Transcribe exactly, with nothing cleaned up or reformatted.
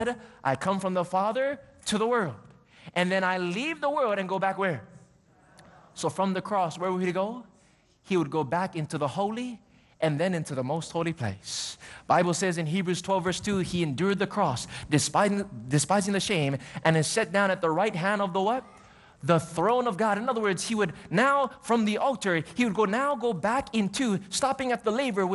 I come from the Father to the world. And then I leave the world and go back where? So from the cross, where would he go? He would go back into the holy and then into the most holy place. Bible says in Hebrews twelve verse two, he endured the cross, despising, despising the shame, and is set down at the right hand of the what? The throne of God. In other words, he would now, from the altar, he would go now go back into stopping at the laver,